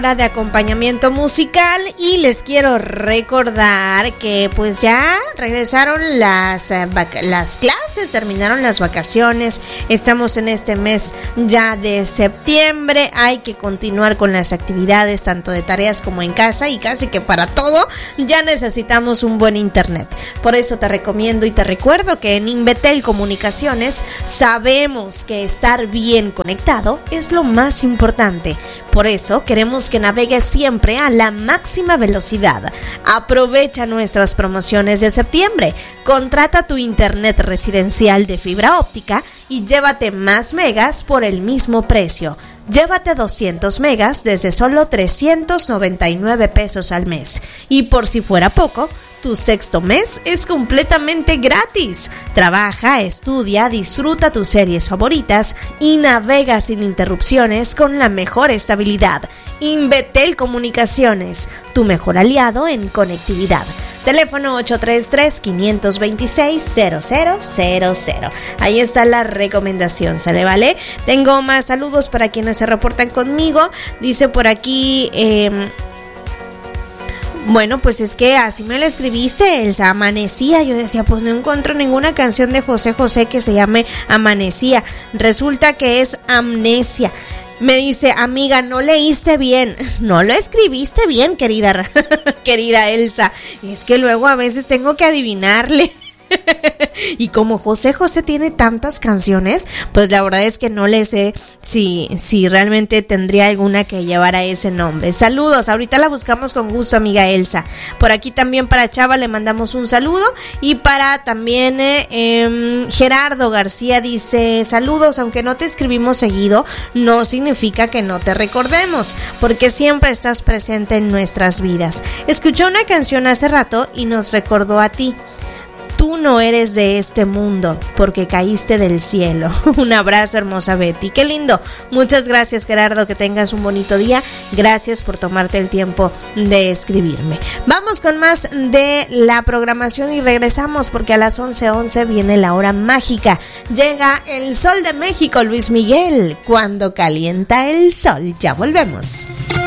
De acompañamiento musical, y les quiero recordar que pues ya regresaron las clases, terminaron las vacaciones, estamos en este mes ya de septiembre, hay que continuar con las actividades tanto de tareas como en casa, y casi que para todo ya necesitamos un buen internet. Por eso te recomiendo y te recuerdo que en Invetel Comunicaciones sabemos que estar bien conectado es lo más importante. Por eso queremos que navegues siempre a la máxima velocidad. Aprovecha nuestras promociones de septiembre. Contrata tu internet residencial de fibra óptica y llévate más megas por el mismo precio. Llévate 200 megas desde solo 399 pesos al mes. Y por si fuera poco, tu sexto mes es completamente gratis. Trabaja, estudia, disfruta tus series favoritas y navega sin interrupciones con la mejor estabilidad. Invetel Comunicaciones, tu mejor aliado en conectividad. Teléfono 833-526-0000. Ahí está la recomendación, ¿sale? ¿Vale? Tengo más saludos para quienes se reportan conmigo. Dice por aquí... Bueno, pues es que así me lo escribiste, Elsa, Amanecía. Yo decía, pues no encuentro ninguna canción de José José que se llame Amanecía. Resulta que es Amnesia. Me dice, amiga, no leíste bien. No lo escribiste bien, querida Elsa. Es que luego a veces tengo que adivinarle. Y como José José tiene tantas canciones, pues la verdad es que no le sé si realmente tendría alguna que llevara ese nombre. Saludos, ahorita la buscamos con gusto, amiga Elsa. Por aquí también para Chava le mandamos un saludo. Y para también Gerardo García dice, saludos, aunque no te escribimos seguido, no significa que no te recordemos, porque siempre estás presente en nuestras vidas. Escuchó una canción hace rato y nos recordó a ti. Tú no eres de este mundo porque caíste del cielo. Un abrazo, hermosa Betty. Qué lindo. Muchas gracias, Gerardo. Que tengas un bonito día. Gracias por tomarte el tiempo de escribirme. Vamos con más de la programación y regresamos porque a las 11:11 viene la hora mágica. Llega el Sol de México, Luis Miguel. Cuando calienta el sol. Ya volvemos.